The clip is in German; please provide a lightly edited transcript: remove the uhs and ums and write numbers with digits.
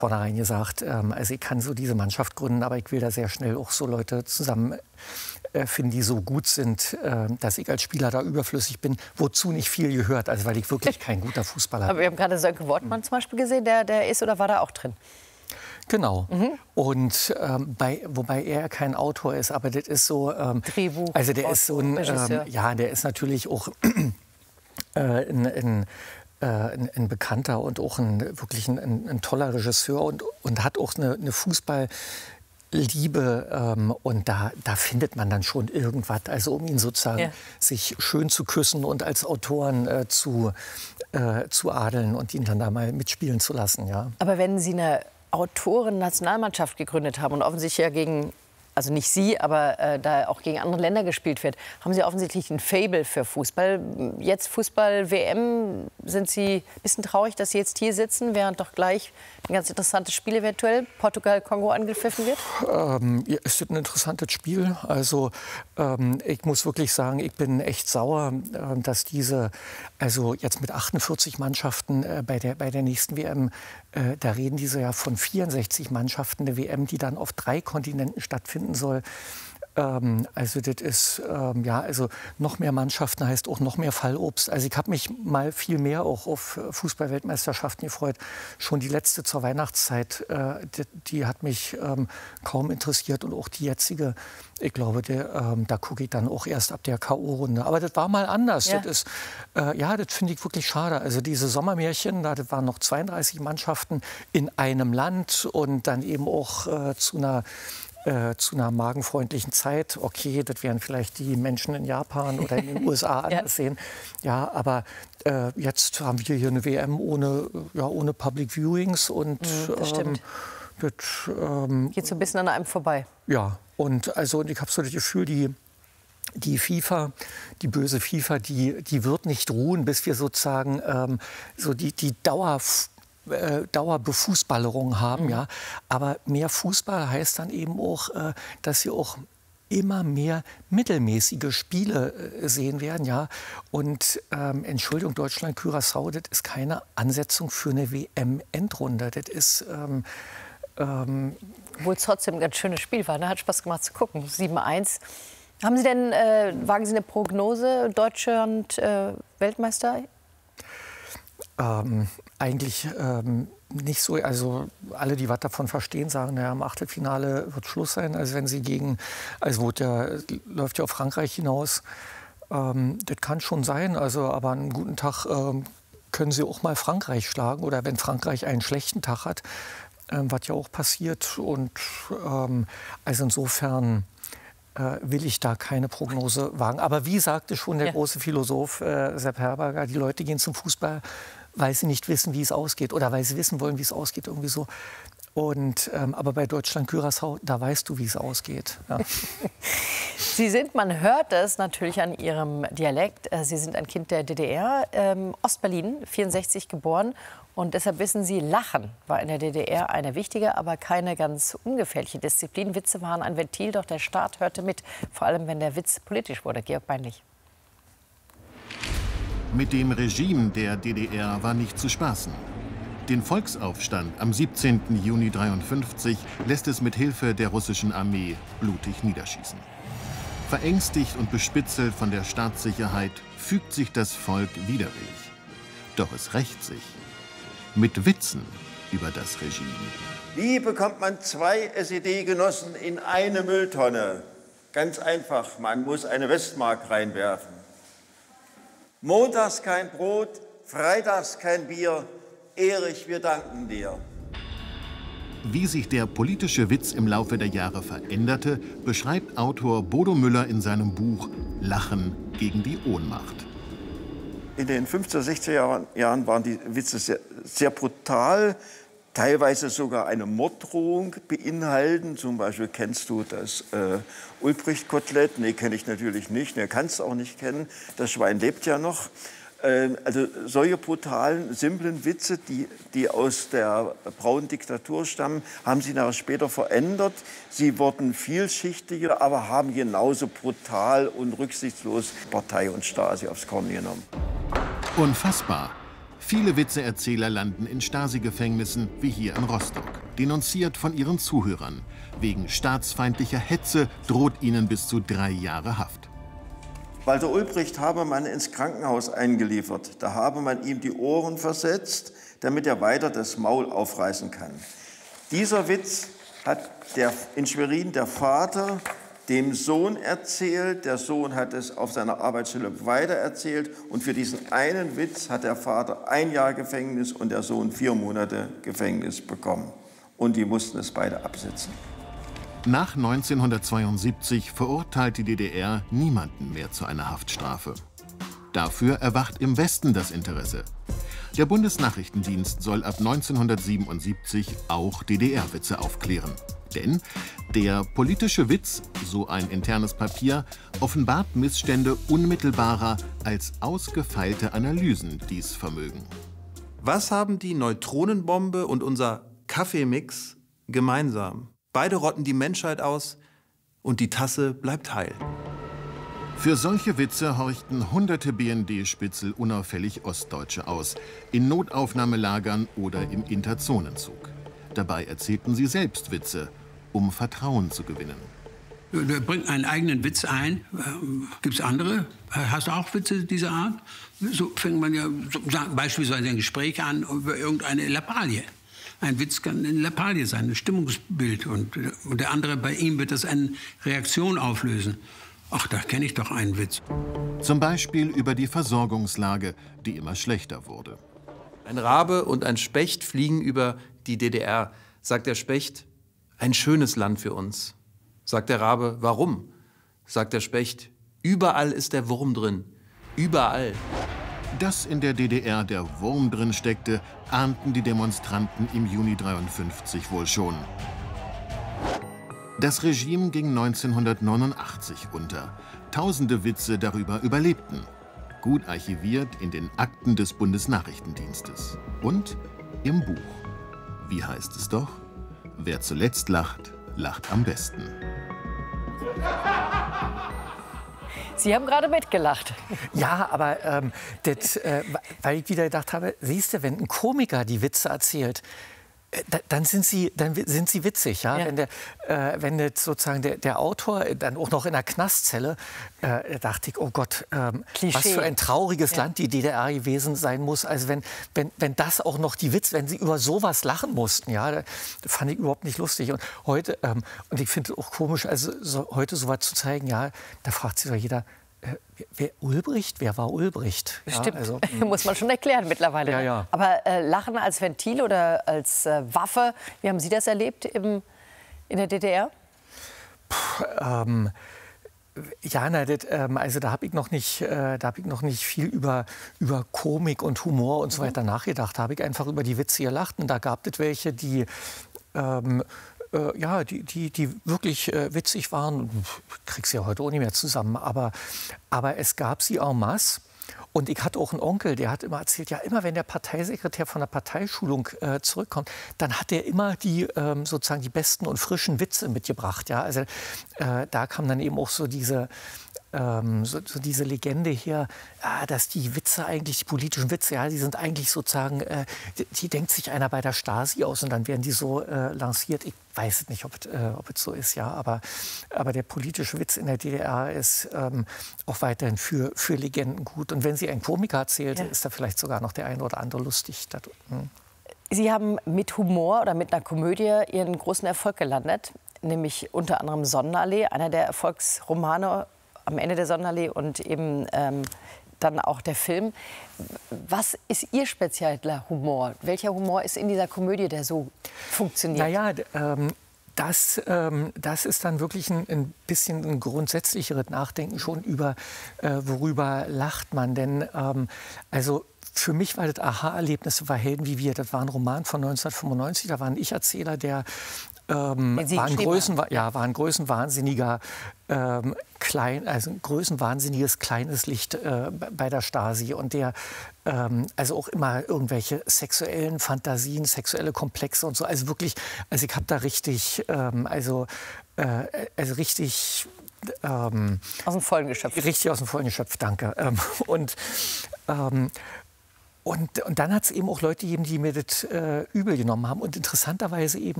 vornherein gesagt, also ich kann so diese Mannschaft gründen, aber ich will da sehr schnell auch so Leute zusammen finden, die so gut sind, dass ich als Spieler da überflüssig bin, wozu nicht viel gehört, also weil ich wirklich kein guter Fußballer bin. Aber wir haben gerade Sönke Wortmann zum Beispiel gesehen, der ist oder war da auch drin? Genau. Und wobei er kein Autor ist, aber das ist so, Drehbuch, also der ist so ein, ja, der ist natürlich auch ein Bekannter und auch wirklich ein toller Regisseur und hat auch eine Fußballliebe. Und da findet man dann schon irgendwas, also um ihn sozusagen sich schön zu küssen und als Autoren zu adeln und ihn dann da mal mitspielen zu lassen. Ja. Aber wenn Sie eine Autoren-Nationalmannschaft gegründet haben und offensichtlich ja gegen, also nicht Sie, aber da auch gegen andere Länder gespielt wird, haben Sie offensichtlich ein Faible für Fußball. Jetzt Fußball-WM, sind Sie ein bisschen traurig, dass Sie jetzt hier sitzen, während doch gleich ein ganz interessantes Spiel eventuell Portugal-Kongo angepfiffen wird? Ja, es ist ein interessantes Spiel. Also ich muss wirklich sagen, ich bin echt sauer, dass also jetzt mit 48 Mannschaften bei der nächsten WM, da reden diese ja von 64 Mannschaften, eine WM, die dann auf 3 Kontinenten stattfinden soll. Also das ist, ja, also noch mehr Mannschaften heißt auch noch mehr Fallobst. Also ich habe mich mal viel mehr auch auf Fußball-Weltmeisterschaften gefreut. Schon die letzte zur Weihnachtszeit, die hat mich kaum interessiert und auch die jetzige. Ich glaube, da gucke ich dann auch erst ab der K.O.-Runde. Aber das war mal anders. Ja. Das ist, ja, das finde ich wirklich schade. Also diese Sommermärchen, das waren noch 32 Mannschaften in einem Land und dann eben auch zu einer magenfreundlichen Zeit. Okay, das werden vielleicht die Menschen in Japan oder in den USA anders sehen. Ja, aber jetzt haben wir hier eine WM ohne Public Viewings und das stimmt. Geht so ein bisschen an einem vorbei. Ja, und ich habe so das Gefühl, die FIFA, die böse FIFA, die wird nicht ruhen, bis wir sozusagen so die Dauerbefußballerung haben, ja. Aber mehr Fußball heißt dann eben auch, dass wir auch immer mehr mittelmäßige Spiele sehen werden, ja. Und Entschuldigung, Deutschland, Curaçao, das ist keine Ansetzung für eine WM-Endrunde. Das ist obwohl es trotzdem ein ganz schönes Spiel war, ne? Hat Spaß gemacht zu gucken. 7:1. Haben Sie denn, wagen Sie eine Prognose, Deutschland Weltmeister? Eigentlich nicht so. Also alle, die was davon verstehen, sagen, naja, im Achtelfinale wird Schluss sein. Also wenn sie läuft ja auf Frankreich hinaus. Das kann schon sein. Also aber an einem guten Tag können sie auch mal Frankreich schlagen. Oder wenn Frankreich einen schlechten Tag hat, was ja auch passiert. Und also insofern will ich da keine Prognose wagen. Aber wie sagte schon der große Philosoph Sepp Herberger, die Leute gehen zum Fußball, weil sie nicht wissen, wie es ausgeht oder weil sie wissen wollen, wie es ausgeht, irgendwie so. Und, aber bei Deutschland, Curaçao, da weißt du, wie es ausgeht. Ja. Sie sind, man hört es natürlich an Ihrem Dialekt, Sie sind ein Kind der DDR, Ostberlin, 64 geboren. Und deshalb wissen Sie, Lachen war in der DDR eine wichtige, aber keine ganz ungefährliche Disziplin. Witze waren ein Ventil, doch der Staat hörte mit. Vor allem, wenn der Witz politisch wurde. Georg Beinlich. Mit dem Regime der DDR war nicht zu spaßen. Den Volksaufstand am 17. Juni 1953 lässt es mit Hilfe der russischen Armee blutig niederschießen. Verängstigt und bespitzelt von der Staatssicherheit fügt sich das Volk widerwillig. Doch es rächt sich. Mit Witzen über das Regime. Wie bekommt man 2 SED-Genossen in eine Mülltonne? Ganz einfach, man muss eine Westmark reinwerfen. Montags kein Brot, freitags kein Bier. Erich, wir danken dir. Wie sich der politische Witz im Laufe der Jahre veränderte, beschreibt Autor Bodo Müller in seinem Buch Lachen gegen die Ohnmacht. In den 50er, 60er Jahren waren die Witze sehr brutal, teilweise sogar eine Morddrohung beinhalten. Zum Beispiel kennst du das Ulbricht-Kotelett? Nee, kenne ich natürlich nicht. Nee, kannst du auch nicht kennen. Das Schwein lebt ja noch. Also solche brutalen, simplen Witze, die aus der braunen Diktatur stammen, haben sie nachher später verändert. Sie wurden vielschichtiger, aber haben genauso brutal und rücksichtslos Partei und Stasi aufs Korn genommen. Unfassbar. Viele Witzeerzähler landen in Stasi-Gefängnissen, wie hier in Rostock, denunziert von ihren Zuhörern. Wegen staatsfeindlicher Hetze droht ihnen bis zu 3 Jahre Haft. Walter Ulbricht habe man ins Krankenhaus eingeliefert. Da habe man ihm die Ohren versetzt, damit er weiter das Maul aufreißen kann. Dieser Witz hat in Schwerin der Vater dem Sohn erzählt. Der Sohn hat es auf seiner Arbeitsstelle weitererzählt. Und für diesen einen Witz hat der Vater 1 Jahr Gefängnis und der Sohn 4 Monate Gefängnis bekommen. Und die mussten es beide absitzen. Nach 1972 verurteilt die DDR niemanden mehr zu einer Haftstrafe. Dafür erwacht im Westen das Interesse. Der Bundesnachrichtendienst soll ab 1977 auch DDR-Witze aufklären. Denn der politische Witz, so ein internes Papier, offenbart Missstände unmittelbarer als ausgefeilte Analysen dies vermögen. Was haben die Neutronenbombe und unser Kaffeemix gemeinsam? Beide rotten die Menschheit aus und die Tasse bleibt heil. Für solche Witze horchten hunderte BND-Spitzel unauffällig Ostdeutsche aus, in Notaufnahmelagern oder im Interzonenzug. Dabei erzählten sie selbst Witze, um Vertrauen zu gewinnen. Der bringt einen eigenen Witz ein. Gibt es andere? Hast du auch Witze dieser Art? So fängt man ja beispielsweise ein Gespräch an über irgendeine Lappalie. Ein Witz kann eine Lappalie sein, ein Stimmungsbild. Und der andere, bei ihm wird das eine Reaktion auflösen. Ach, da kenne ich doch einen Witz. Zum Beispiel über die Versorgungslage, die immer schlechter wurde. Ein Rabe und ein Specht fliegen über die DDR. Sagt der Specht, ein schönes Land für uns. Sagt der Rabe, warum? Sagt der Specht, überall ist der Wurm drin. Überall. Dass in der DDR der Wurm drin steckte, ahnten die Demonstranten im Juni 1953 wohl schon. Das Regime ging 1989 unter. Tausende Witze darüber überlebten. Gut archiviert in den Akten des Bundesnachrichtendienstes. Und im Buch. Wie heißt es doch? Wer zuletzt lacht, lacht am besten. Sie haben gerade mitgelacht. Ja, aber weil ich wieder gedacht habe, siehst du, wenn ein Komiker die Witze erzählt, dann sind sie witzig, ja? Ja. Wenn jetzt sozusagen der Autor dann auch noch in der Knastzelle, dachte ich, oh Gott, was für ein trauriges Land die DDR gewesen sein muss. Also wenn das auch noch die Witze, wenn sie über sowas lachen mussten, ja, das fand ich überhaupt nicht lustig. Und heute, und ich finde es auch komisch, also heute sowas zu zeigen, ja, da fragt sich doch jeder, wer war Ulbricht? Stimmt, Ja, also, muss man schon erklären mittlerweile. Ja, ja. Aber Lachen als Ventil oder als Waffe, wie haben Sie das erlebt in der DDR? Ja, also da habe ich noch nicht viel über Komik und Humor und so weiter nachgedacht. Da habe ich einfach über die Witze gelacht. Und da gab es welche, die die wirklich witzig waren. Ich kriege sie ja heute auch nicht mehr zusammen, aber es gab sie en masse. Und ich hatte auch einen Onkel, der hat immer erzählt, ja, immer wenn der Parteisekretär von der Parteischulung zurückkommt, dann hat er immer sozusagen die besten und frischen Witze mitgebracht. Ja? Also da kam dann eben auch so diese Legende her, dass die Witze eigentlich, die politischen Witze, ja, die sind eigentlich sozusagen, die denkt sich einer bei der Stasi aus und dann werden die so lanciert. Ich weiß nicht, ob es so ist, ja, aber der politische Witz in der DDR ist auch weiterhin für Legenden gut. Und wenn sie einen Komiker erzählt, ist da vielleicht sogar noch der eine oder andere lustig. Sie haben mit Humor oder mit einer Komödie Ihren großen Erfolg gelandet, nämlich unter anderem Sonnenallee, einer der Erfolgsromane am Ende der Sonnenallee und eben dann auch der Film. Was ist Ihr spezieller Humor? Welcher Humor ist in dieser Komödie, der so funktioniert? Naja, das ist dann wirklich ein bisschen ein grundsätzlicheres Nachdenken schon über, worüber lacht man. Denn also für mich war das Aha-Erlebnis war Helden wie wir. Das war ein Roman von 1995. Da war ein Ich-Erzähler, der war ein größenwahnsinniger ein größenwahnsinniges kleines Licht bei der Stasi und der also auch immer irgendwelche sexuellen Fantasien, sexuelle Komplexe und so. Also wirklich, also ich habe da richtig, richtig aus dem Vollen geschöpft. Richtig aus dem Vollen geschöpft, danke. Und dann hat es eben auch Leute gegeben, die mir das übel genommen haben. Und interessanterweise eben